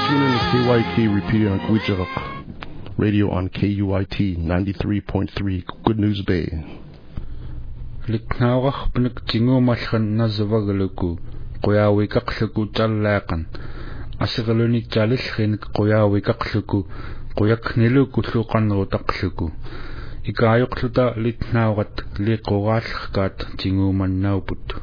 Tune in to KYK repeated on Gujarat Radio on KUIT 93.3 Good News Bay. Liknaurah pnik tingu malhan nazavagaluku qoyawi kaqluku tallaqan asigaluni talilhin qoyawi kaqluku qoyakniluku luqanru taqluku ikayuqluta litnaurat liqorallqat tingu mannauput